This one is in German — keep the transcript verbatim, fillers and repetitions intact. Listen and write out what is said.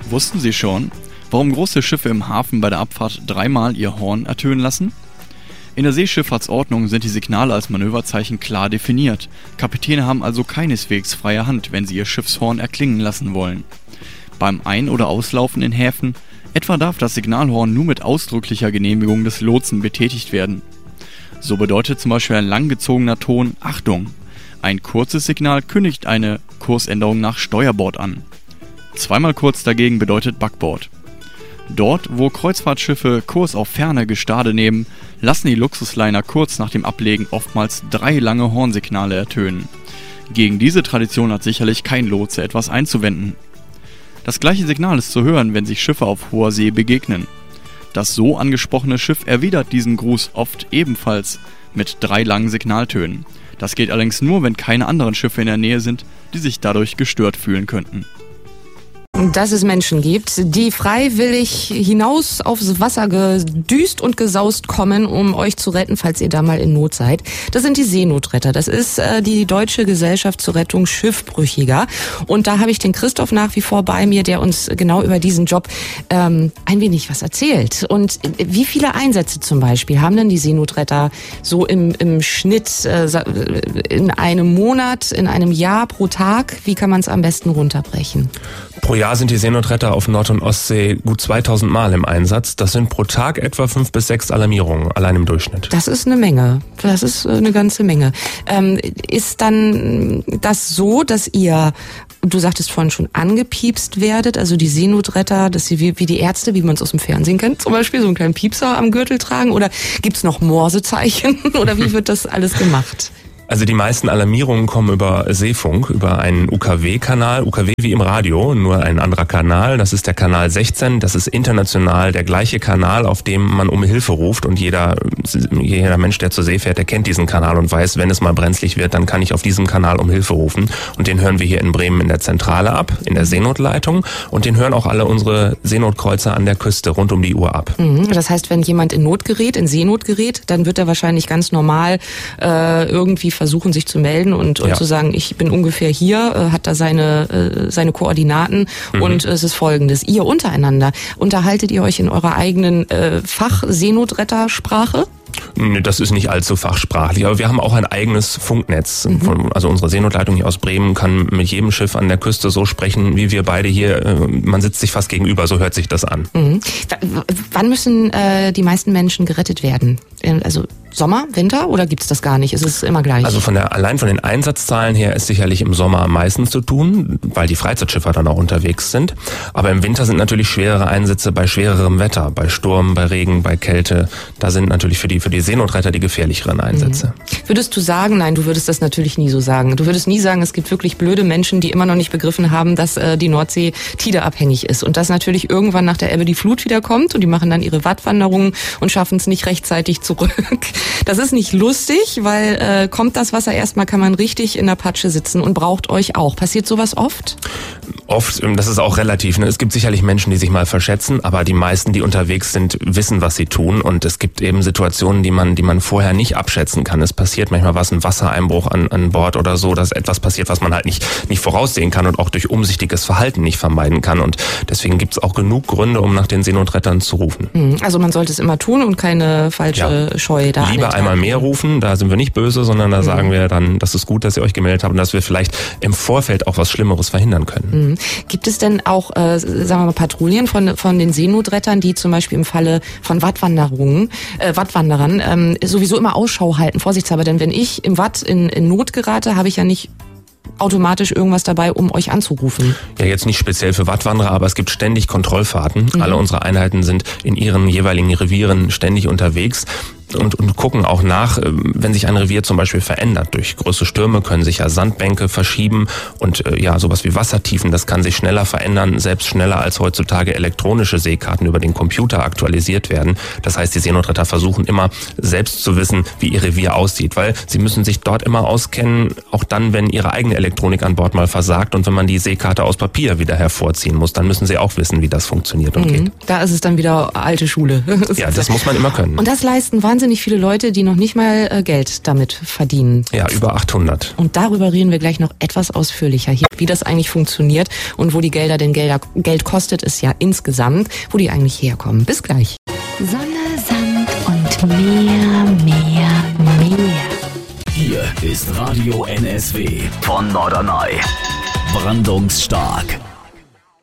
Wussten Sie schon, warum große Schiffe im Hafen bei der Abfahrt dreimal ihr Horn ertönen lassen? In der Seeschifffahrtsordnung sind die Signale als Manöverzeichen klar definiert. Kapitäne haben also keineswegs freie Hand, wenn sie ihr Schiffshorn erklingen lassen wollen. Beim Ein- oder Auslaufen in Häfen etwa darf das Signalhorn nur mit ausdrücklicher Genehmigung des Lotsen betätigt werden. So bedeutet zum Beispiel ein langgezogener Ton Achtung. Ein kurzes Signal kündigt eine Kursänderung nach Steuerbord an. Zweimal kurz dagegen bedeutet Backbord. Dort, wo Kreuzfahrtschiffe Kurs auf ferne Gestade nehmen, lassen die Luxusliner kurz nach dem Ablegen oftmals drei lange Hornsignale ertönen. Gegen diese Tradition hat sicherlich kein Lotse etwas einzuwenden. Das gleiche Signal ist zu hören, wenn sich Schiffe auf hoher See begegnen. Das so angesprochene Schiff erwidert diesen Gruß oft ebenfalls mit drei langen Signaltönen. Das geht allerdings nur, wenn keine anderen Schiffe in der Nähe sind, die sich dadurch gestört fühlen könnten. Dass es Menschen gibt, die freiwillig hinaus aufs Wasser gedüst und gesaust kommen, um euch zu retten, falls ihr da mal in Not seid. Das sind die Seenotretter. Das ist äh, die Deutsche Gesellschaft zur Rettung Schiffbrüchiger. Und da habe ich den Christoph nach wie vor bei mir, der uns genau über diesen Job ähm, ein wenig was erzählt. Und wie viele Einsätze zum Beispiel haben denn die Seenotretter so im, im Schnitt äh, in einem Monat, in einem Jahr pro Tag? Wie kann man es am besten runterbrechen? Pro Jahr sind die Seenotretter auf Nord- und Ostsee gut zweitausend Mal im Einsatz. Das sind pro Tag etwa fünf bis sechs Alarmierungen, allein im Durchschnitt. Das ist eine Menge. Das ist eine ganze Menge. Ähm, ist dann das so, dass ihr, du sagtest vorhin schon, angepiepst werdet, also die Seenotretter, dass sie wie, wie die Ärzte, wie man es aus dem Fernsehen kennt, zum Beispiel so einen kleinen Piepser am Gürtel tragen? Oder gibt's noch Morsezeichen? Oder wie wird das alles gemacht? Also die meisten Alarmierungen kommen über Seefunk, über einen U K W-Kanal, U K W wie im Radio, nur ein anderer Kanal. Das ist der Kanal sechzehn, das ist international der gleiche Kanal, auf dem man um Hilfe ruft. Und jeder, jeder Mensch, der zur See fährt, der kennt diesen Kanal und weiß, wenn es mal brenzlig wird, dann kann ich auf diesem Kanal um Hilfe rufen. Und den hören wir hier in Bremen in der Zentrale ab, in der Seenotleitung. Und den hören auch alle unsere Seenotkreuzer an der Küste rund um die Uhr ab. Das heißt, wenn jemand in Not gerät, in Seenot gerät, dann wird er wahrscheinlich ganz normal äh, irgendwie versuchen, sich zu melden und, und ja. zu sagen, ich bin ungefähr hier, äh, hat da seine, äh, seine Koordinaten mhm. und äh, es ist Folgendes. Ihr untereinander, unterhaltet ihr euch in eurer eigenen äh, Fach-Seenotrettersprache? Nee, das ist nicht allzu fachsprachlich, aber wir haben auch ein eigenes Funknetz. Mhm. Also unsere Seenotleitung hier aus Bremen kann mit jedem Schiff an der Küste so sprechen, wie wir beide hier. Man sitzt sich fast gegenüber, so hört sich das an. Mhm. W- wann müssen äh, die meisten Menschen gerettet werden? Also Sommer, Winter oder gibt's das gar nicht? Ist es immer gleich? Also von der, allein von den Einsatzzahlen her ist sicherlich im Sommer am meisten zu tun, weil die Freizeitschiffer dann auch unterwegs sind. Aber im Winter sind natürlich schwerere Einsätze bei schwererem Wetter, bei Sturm, bei Regen, bei Kälte. Da sind natürlich für die für die Seenotretter die gefährlicheren Einsätze. Mhm. Würdest du sagen, nein, du würdest das natürlich nie so sagen. Du würdest nie sagen, es gibt wirklich blöde Menschen, die immer noch nicht begriffen haben, dass äh, die Nordsee tideabhängig ist und dass natürlich irgendwann nach der Ebbe die Flut wieder kommt und die machen dann ihre Wattwanderungen und schaffen es nicht rechtzeitig zurück. Das ist nicht lustig, weil äh, kommt das Wasser erstmal, kann man richtig in der Patsche sitzen und braucht euch auch. Passiert sowas oft? Oft, das ist auch relativ. Ne? Es gibt sicherlich Menschen, die sich mal verschätzen, aber die meisten, die unterwegs sind, wissen, was sie tun. Und es gibt eben Situationen, die man, die man vorher nicht abschätzen kann. Es passiert manchmal was, ein Wassereinbruch an, an Bord oder so, dass etwas passiert, was man halt nicht, nicht voraussehen kann und auch durch umsichtiges Verhalten nicht vermeiden kann. Und deswegen gibt es auch genug Gründe, um nach den Seenotrettern zu rufen. Also man sollte es immer tun und keine falsche ja. Scheu da. Lieber einmal mehr rufen, da sind wir nicht böse, sondern da mhm. sagen wir dann, das ist gut, dass ihr euch gemeldet habt und dass wir vielleicht im Vorfeld auch was Schlimmeres verhindern können. Mhm. Gibt es denn auch, äh, sagen wir mal, Patrouillen von von den Seenotrettern, die zum Beispiel im Falle von Wattwanderungen, äh, Wattwanderern ähm, sowieso immer Ausschau halten, vorsichtshalber, denn wenn ich im Watt in, in Not gerate, habe ich ja nicht automatisch irgendwas dabei, um euch anzurufen? Ja, jetzt nicht speziell für Wattwanderer, aber es gibt ständig Kontrollfahrten. Mhm. Alle unsere Einheiten sind in ihren jeweiligen Revieren ständig unterwegs. Und, und gucken auch nach, wenn sich ein Revier zum Beispiel verändert. Durch große Stürme können sich ja Sandbänke verschieben und äh, ja, sowas wie Wassertiefen, das kann sich schneller verändern, selbst schneller als heutzutage elektronische Seekarten über den Computer aktualisiert werden. Das heißt, die Seenotretter versuchen immer selbst zu wissen, wie ihr Revier aussieht, weil sie müssen sich dort immer auskennen, auch dann, wenn ihre eigene Elektronik an Bord mal versagt und wenn man die Seekarte aus Papier wieder hervorziehen muss, dann müssen sie auch wissen, wie das funktioniert und mhm. geht. Da ist es dann wieder alte Schule. Ja, das muss man immer können. Und das leisten wahnsinnig wahnsinnig viele Leute, die noch nicht mal äh, Geld damit verdienen. Ja, über achthundert. Und darüber reden wir gleich noch etwas ausführlicher hier, wie das eigentlich funktioniert und wo die Gelder denn Gelder, Geld kostet es ja insgesamt, wo die eigentlich herkommen. Bis gleich. Sonne, Sand und mehr, mehr, mehr. Hier ist Radio N S W von Norderney. Brandungsstark.